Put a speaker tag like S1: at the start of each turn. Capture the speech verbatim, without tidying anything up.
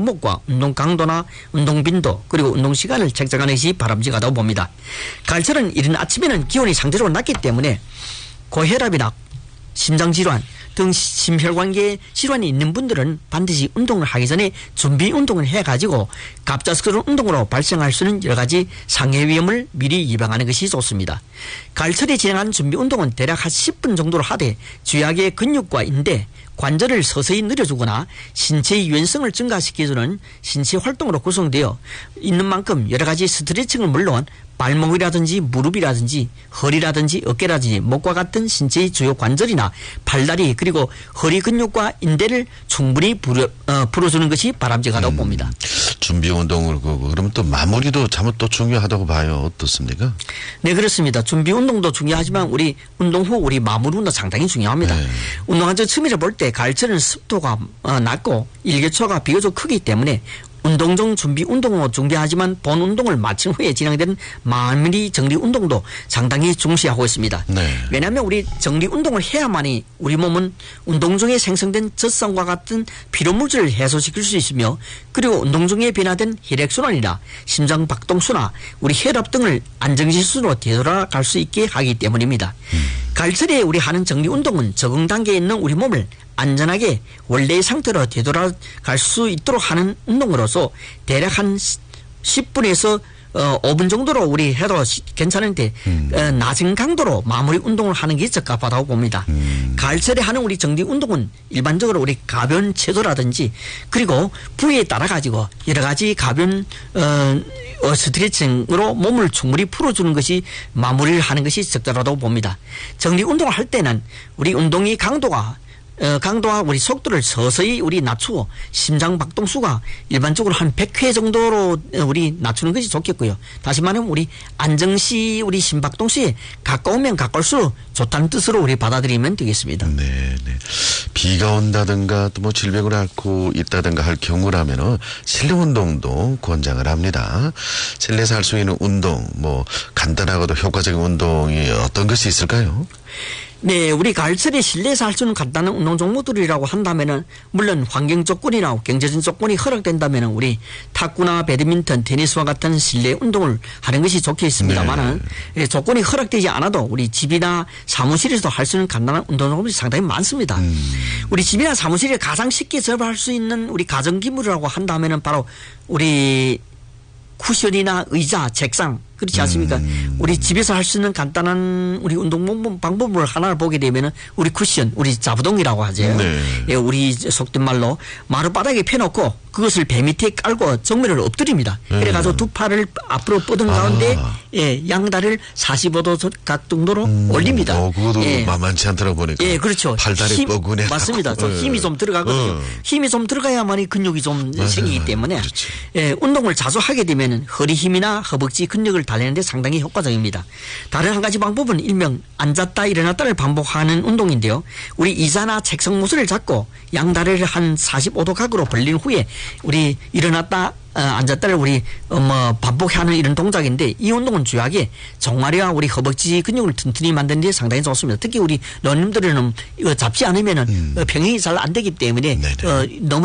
S1: 종목과 운동 강도나 운동 빈도 그리고 운동 시간을 책정하는 것이 바람직하다고 봅니다. 가을철은 이른 아침에는 기온이 상대적으로 낮기 때문에 고혈압이나 심장질환 등 심혈관계 질환이 있는 분들은 반드시 운동을 하기 전에 준비 운동을 해가지고 갑작스러운 운동으로 발생할 수 있는 여러 가지 상해 위험을 미리 예방하는 것이 좋습니다. 가을철에 진행한 준비 운동은 대략 한 십 분 정도로 하되 주약의 근육과 인대, 관절을 서서히 늘려주거나 신체의 유연성을 증가시켜주는 신체 활동으로 구성되어 있는 만큼 여러 가지 스트레칭은 물론 발목이라든지 무릎이라든지 허리라든지 어깨라든지 목과 같은 신체의 주요 관절이나 팔다리 그리고 허리 근육과 인대를 충분히 풀어, 어, 풀어주는 것이 바람직하다고 음, 봅니다.
S2: 준비 운동을 그러고 그러면 또 마무리도 참 또 중요하다고 봐요. 어떻습니까?
S1: 네, 그렇습니다. 준비 운동도 중요하지만 우리 운동 후 우리 마무리 운동 상당히 중요합니다. 네. 운동한 저 측면에서 볼 때 가을철은 습도가 어, 낮고 일교차가 비교적 크기 때문에 운동 중 준비 운동을 준비하지만 본 운동을 마친 후에 진행되는 마무리 정리 운동도 상당히 중시하고 있습니다. 네. 왜냐하면 우리 정리 운동을 해야만이 우리 몸은 운동 중에 생성된 젖산과 같은 피로물질을 해소시킬 수 있으며 그리고 운동 중에 변화된 혈액순환이나 심장 박동수나 우리 혈압 등을 안정지수로 되돌아갈 수 있게 하기 때문입니다. 음. 가을철에 우리 하는 정리 운동은 적응 단계에 있는 우리 몸을 안전하게 원래의 상태로 되돌아갈 수 있도록 하는 운동으로서 대략 한 십 분에서 어, 오 분 정도로 우리 해도 괜찮은데 음. 어, 낮은 강도로 마무리 운동을 하는 게 적합하다고 봅니다. 음. 가을철에 하는 우리 정리 운동은 일반적으로 우리 가변 체조라든지 그리고 부위에 따라 가지고 여러 가지 가변 어, 어, 스트레칭으로 몸을 충분히 풀어주는 것이 마무리를 하는 것이 적절하다고 봅니다. 정리 운동을 할 때는 우리 운동의 강도가 어, 강도와 우리 속도를 서서히 우리 낮추고 심장 박동수가 일반적으로 한 백 회 정도로 우리 낮추는 것이 좋겠고요. 다시 말하면 우리 안정시 우리 심박동수에 가까우면 가까울수록 좋다는 뜻으로 우리 받아들이면 되겠습니다.
S2: 네, 네. 비가 온다든가 또 뭐 질병을 앓고 있다든가 할 경우라면은 실내 운동도 권장을 합니다. 실내에서 할 수 있는 운동, 뭐 간단하고도 효과적인 운동이 어떤 것이 있을까요?
S1: 네, 우리 가을철에 실내에서 할 수 있는 간단한 운동 종목들이라고 한다면은 물론 환경 조건이나 경제적 조건이 허락된다면은 우리 탁구나 배드민턴, 테니스와 같은 실내 운동을 하는 것이 좋겠습니다만은 네. 조건이 허락되지 않아도 우리 집이나 사무실에서도 할 수 있는 간단한 운동 종목이 상당히 많습니다. 음. 우리 집이나 사무실에 가장 쉽게 접할 수 있는 우리 가정기물이라고 한다면은 바로 우리 쿠션이나 의자, 책상 그렇지 않습니까? 음. 우리 집에서 할 수 있는 간단한 우리 운동 방법을 하나를 보게 되면은 우리 쿠션, 우리 자부동이라고 하죠. 네. 예, 우리 속된 말로 마룻바닥에 펴놓고 그것을 배 밑에 깔고 정면을 엎드립니다. 네. 그래가지고 두 팔을 앞으로 뻗은 아. 가운데 예, 양다리를 사십오 도 각 정도로 음. 올립니다.
S2: 어, 그것도 예. 만만치 않더라고 보니까.
S1: 예, 그렇죠.
S2: 팔다리 뻐근해.
S1: 맞습니다. 좀 네. 힘이 좀 들어가거든요. 어. 힘이 좀 들어가야만이 근육이 좀 맞아요. 생기기 때문에 그렇지. 예, 운동을 자주 하게 되면은 허리 힘이나 허벅지 근육을 달래는데 상당히 효과적입니다. 다른 한 가지 방법은 일명 앉았다 일어났다를 반복하는 운동인데요. 우리 의자나 책상 모서리를 잡고 양다리를 한 사십오 도 각으로 벌린 후에 우리 일어났다 어, 앉았다를 우리 어, 뭐 반복하는 이런 동작인데 이 운동은 주요하게 종아리와 우리 허벅지 근육을 튼튼히 만드는 데 상당히 좋습니다. 특히 우리 노인들은 이거 잡지 않으면은 음. 평행이 잘 안 되기 때문에 어, 너무